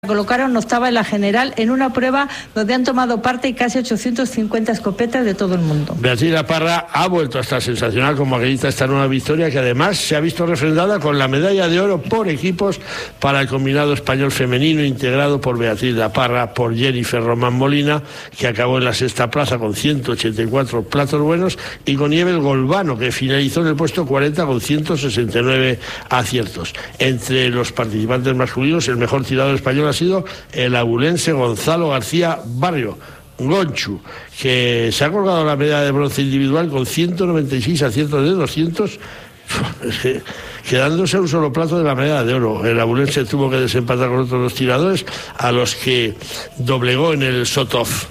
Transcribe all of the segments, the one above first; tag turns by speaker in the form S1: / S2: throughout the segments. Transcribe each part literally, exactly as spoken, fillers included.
S1: colocaron octava en la general en una prueba donde han tomado parte casi ochocientas cincuenta escopetas de todo el mundo.
S2: Beatriz Laparra ha vuelto a estar sensacional como acredita esta nueva victoria, que además se ha visto refrendada con la medalla de oro por equipos para el combinado español femenino, integrado por Beatriz Laparra, por Jennifer Román Molina, que acabó en la sexta plaza con ciento ochenta y cuatro platos buenos, y con Nieves Golbano, que finalizó en el puesto cuarenta con ciento sesenta y nueve aciertos. Entre los participantes masculinos, el mejor tirador español ha sido el abulense Gonzalo García Barrio, Gonchu, que se ha colgado la medalla de bronce individual con ciento noventa y seis aciertos de doscientos, quedándose a un solo plato de la medalla de oro. El abulense tuvo que desempatar con otros dos tiradores, a los que doblegó en el Sotov.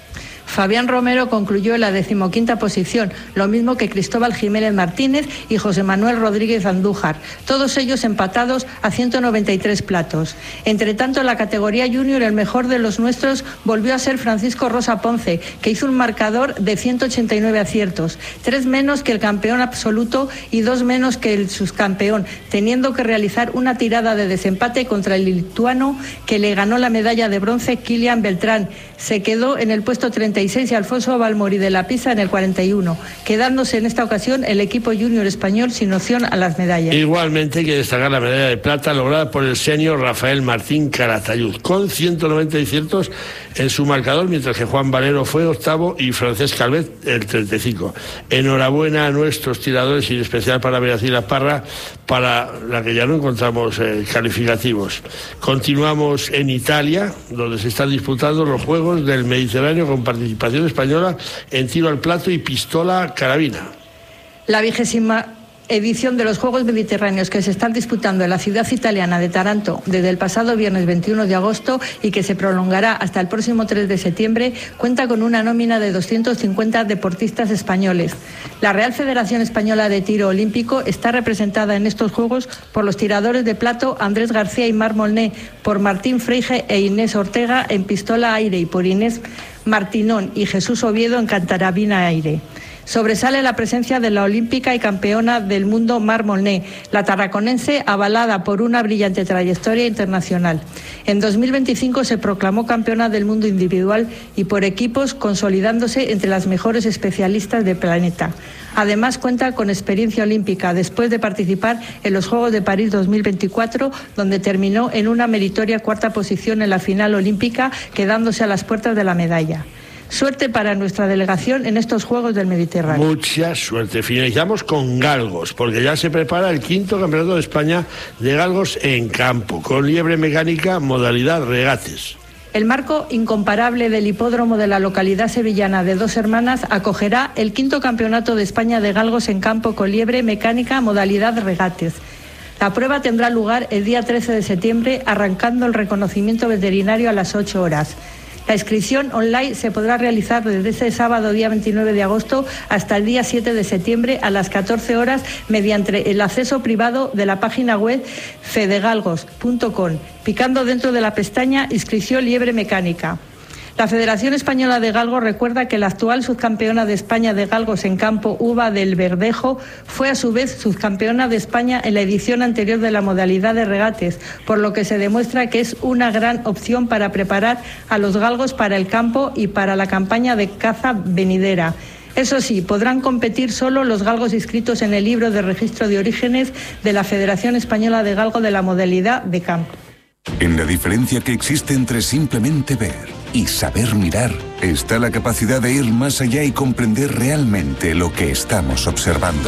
S1: Fabián Romero concluyó en la decimoquinta posición, lo mismo que Cristóbal Jiménez Martínez y José Manuel Rodríguez Andújar, todos ellos empatados a ciento noventa y tres platos. Entre tanto, en la categoría junior, el mejor de los nuestros volvió a ser Francisco Rosa Ponce, que hizo un marcador de ciento ochenta y nueve aciertos, tres menos que el campeón absoluto y dos menos que el subcampeón, teniendo que realizar una tirada de desempate contra el lituano, que le ganó la medalla de bronce, Kilian Beltrán. Se quedó en el puesto treinta y seis y Alfonso Balmori de la Pisa en el cuarenta y uno, quedándose en esta ocasión el equipo junior español sin opción a las medallas.
S2: Igualmente hay que destacar la medalla de plata lograda por el senior Rafael Martín Caratayud, con ciento noventa aciertos en su marcador, mientras que Juan Valero fue octavo y Francesc Calvet el treinta y cinco. Enhorabuena a nuestros tiradores, y en especial para Beatriz Laparra, para la que ya no encontramos eh, calificativos. Continuamos en Italia, donde se están disputando los Juegos del Mediterráneo con participación española en tiro al plato y pistola carabina.
S1: La vigésima edición de los Juegos Mediterráneos, que se están disputando en la ciudad italiana de Taranto desde el pasado viernes veintiuno de agosto y que se prolongará hasta el próximo tres de septiembre, cuenta con una nómina de doscientos cincuenta deportistas españoles. La Real Federación Española de Tiro Olímpico está representada en estos Juegos por los tiradores de plato Andrés García y Mar Molné, por Martín Freige e Inés Ortega en pistola aire y por Inés Martinón y Jesús Oviedo en cantarabina aire. Sobresale la presencia de la olímpica y campeona del mundo Mar Molné, la tarraconense, avalada por una brillante trayectoria internacional. En dos mil veinticinco se proclamó campeona del mundo individual y por equipos, consolidándose entre las mejores especialistas del planeta. Además cuenta con experiencia olímpica después de participar en los Juegos de París dos mil veinticuatro, donde terminó en una meritoria cuarta posición en la final olímpica, quedándose a las puertas de la medalla. Suerte para nuestra delegación en estos Juegos del Mediterráneo.
S2: Mucha suerte. Finalizamos con galgos, porque ya se prepara el quinto Campeonato de España de galgos en campo, con liebre mecánica, modalidad regates.
S1: El marco incomparable del hipódromo de la localidad sevillana de Dos Hermanas acogerá el quinto Campeonato de España de galgos en campo con liebre mecánica, modalidad regates. La prueba tendrá lugar el día trece de septiembre, arrancando el reconocimiento veterinario a las ocho horas. La inscripción online se podrá realizar desde este sábado día veintinueve de agosto hasta el día siete de septiembre a las catorce horas mediante el acceso privado de la página web fedegalgos punto com, picando dentro de la pestaña Inscripción Liebre Mecánica. La Federación Española de Galgos recuerda que la actual subcampeona de España de galgos en campo, Uva del Verdejo, fue a su vez subcampeona de España en la edición anterior de la modalidad de regates, por lo que se demuestra que es una gran opción para preparar a los galgos para el campo y para la campaña de caza venidera. Eso sí, podrán competir solo los galgos inscritos en el libro de registro de orígenes de la Federación Española de Galgo de la modalidad de campo.
S3: En la diferencia que existe entre simplemente ver y saber mirar, está la capacidad de ir más allá y comprender realmente lo que estamos observando.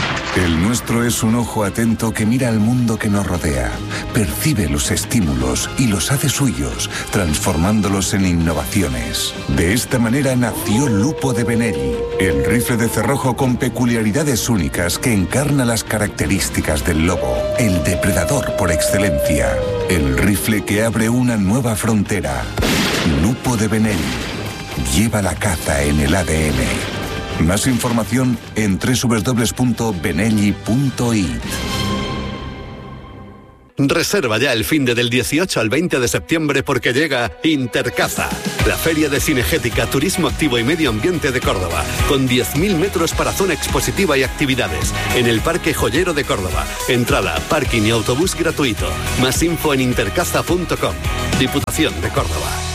S3: El nuestro es un ojo atento que mira al mundo que nos rodea, percibe los estímulos y los hace suyos, transformándolos en innovaciones. De esta manera nació Lupo de Benelli, el rifle de cerrojo con peculiaridades únicas que encarna las características del lobo, el depredador por excelencia. El rifle que abre una nueva frontera. Lupo de Benelli. Lleva la caza en el A D N. Más información en doble u doble u doble u punto benelli punto it.
S4: Reserva ya el finde del dieciocho al veinte de septiembre porque llega Intercaza, la feria de cinegética, turismo activo y medio ambiente de Córdoba, con diez mil metros para zona expositiva y actividades, en el Parque Joyero de Córdoba. Entrada, parking y autobús gratuito. Más info en intercaza punto com. Diputación de Córdoba.